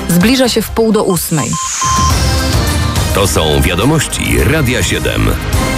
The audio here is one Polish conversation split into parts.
Zbliża się 7:30. To są wiadomości Radia 7.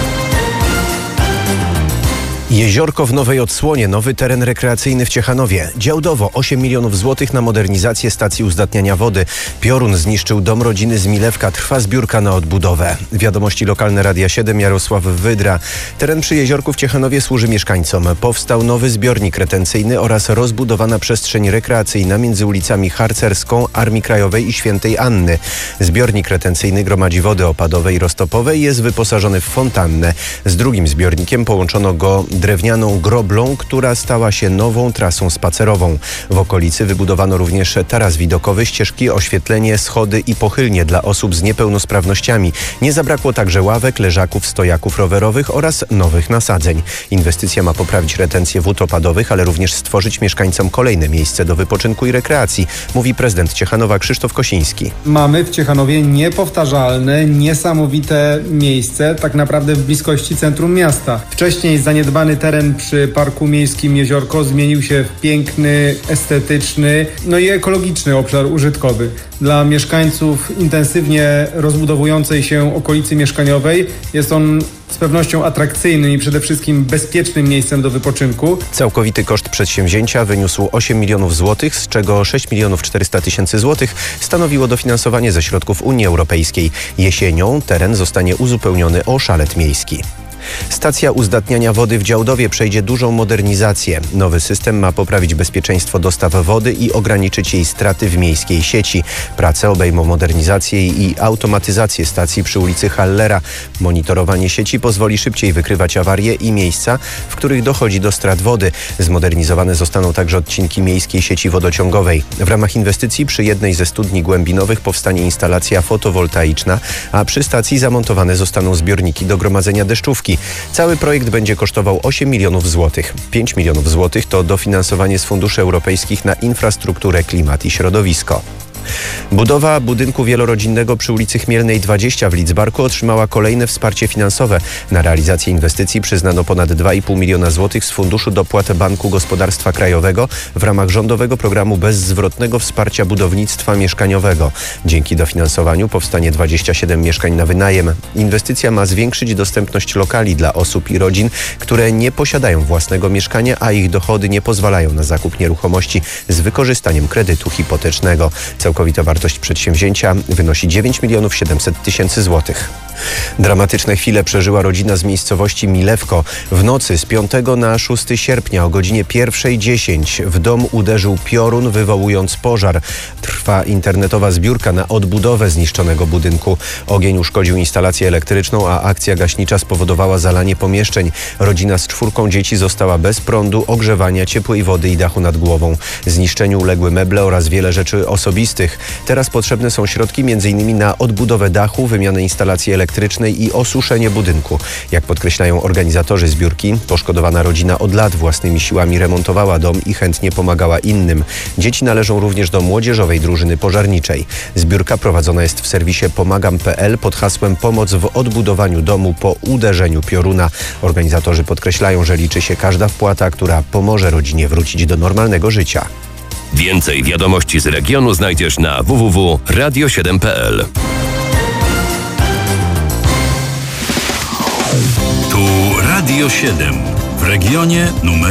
Jeziorko w Nowej Odsłonie, nowy teren rekreacyjny w Ciechanowie. Działdowo 8 milionów złotych na modernizację stacji uzdatniania wody. Piorun zniszczył dom rodziny z Milewka. Trwa zbiórka na odbudowę. Wiadomości lokalne Radia 7, Jarosław Wydra. Teren przy Jeziorku w Ciechanowie służy mieszkańcom. Powstał nowy zbiornik retencyjny oraz rozbudowana przestrzeń rekreacyjna między ulicami Harcerską, Armii Krajowej i Świętej Anny. Zbiornik retencyjny gromadzi wody opadowe i roztopowe i jest wyposażony w fontannę. Z drugim zbiornikiem połączono go drewnianą groblą, która stała się nową trasą spacerową. W okolicy wybudowano również taras widokowy, ścieżki, oświetlenie, schody i pochylnie dla osób z niepełnosprawnościami. Nie zabrakło także ławek, leżaków, stojaków rowerowych oraz nowych nasadzeń. Inwestycja ma poprawić retencję wód opadowych, ale również stworzyć mieszkańcom kolejne miejsce do wypoczynku i rekreacji, mówi prezydent Ciechanowa Krzysztof Kosiński. Mamy w Ciechanowie niepowtarzalne, niesamowite miejsce, tak naprawdę w bliskości centrum miasta. Wcześniej zaniedbany teren przy Parku Miejskim Jeziorko zmienił się w piękny, estetyczny, i ekologiczny obszar użytkowy. Dla mieszkańców intensywnie rozbudowującej się okolicy mieszkaniowej jest on z pewnością atrakcyjnym i przede wszystkim bezpiecznym miejscem do wypoczynku. Całkowity koszt przedsięwzięcia wyniósł 8 milionów złotych, z czego 6 milionów 400 tysięcy złotych stanowiło dofinansowanie ze środków Unii Europejskiej. Jesienią teren zostanie uzupełniony o szalet miejski. Stacja uzdatniania wody w Działdowie przejdzie dużą modernizację. Nowy system ma poprawić bezpieczeństwo dostaw wody i ograniczyć jej straty w miejskiej sieci. Prace obejmą modernizację i automatyzację stacji przy ulicy Hallera. Monitorowanie sieci pozwoli szybciej wykrywać awarie i miejsca, w których dochodzi do strat wody. Zmodernizowane zostaną także odcinki miejskiej sieci wodociągowej. W ramach inwestycji przy jednej ze studni głębinowych powstanie instalacja fotowoltaiczna, a przy stacji zamontowane zostaną zbiorniki do gromadzenia deszczówki. Cały projekt będzie kosztował 8 milionów złotych. 5 milionów złotych to dofinansowanie z funduszy europejskich na infrastrukturę, klimat i środowisko. Budowa budynku wielorodzinnego przy ulicy Chmielnej 20 w Lidzbarku otrzymała kolejne wsparcie finansowe. Na realizację inwestycji przyznano ponad 2,5 miliona złotych z Funduszu Dopłat Banku Gospodarstwa Krajowego w ramach rządowego programu bezzwrotnego wsparcia budownictwa mieszkaniowego. Dzięki dofinansowaniu powstanie 27 mieszkań na wynajem. Inwestycja ma zwiększyć dostępność lokali dla osób i rodzin, które nie posiadają własnego mieszkania, a ich dochody nie pozwalają na zakup nieruchomości z wykorzystaniem kredytu hipotecznego. Całkowita wartość przedsięwzięcia wynosi 9 milionów 700 tysięcy złotych. Dramatyczne chwile przeżyła rodzina z miejscowości Milewko. W nocy z 5 na 6 sierpnia o godzinie 1:10 w dom uderzył piorun, wywołując pożar. Trwa internetowa zbiórka na odbudowę zniszczonego budynku. Ogień uszkodził instalację elektryczną, a akcja gaśnicza spowodowała zalanie pomieszczeń. Rodzina z 4 dzieci została bez prądu, ogrzewania, ciepłej wody i dachu nad głową. Zniszczeniu uległy meble oraz wiele rzeczy osobistych. Teraz potrzebne są środki m.in. na odbudowę dachu, wymianę instalacji elektrycznej i osuszenie budynku. Jak podkreślają organizatorzy zbiórki, poszkodowana rodzina od lat własnymi siłami remontowała dom i chętnie pomagała innym. Dzieci należą również do młodzieżowej drużyny pożarniczej. Zbiórka prowadzona jest w serwisie pomagam.pl pod hasłem Pomoc w odbudowaniu domu po uderzeniu pioruna. Organizatorzy podkreślają, że liczy się każda wpłata, która pomoże rodzinie wrócić do normalnego życia. Więcej wiadomości z regionu znajdziesz na www.radio7.pl. Tu Radio 7 w regionie numer